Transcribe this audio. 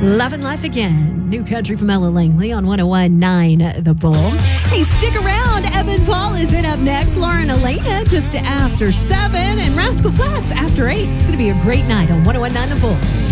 Loving Life Again. New country from Ella Langley on 101.9 The Bull. Hey, stick around. Evan Paul is in up next. Lauren Elena just after 7. And Rascal Flatts after 8. It's going to be a great night on 101.9 The Bull.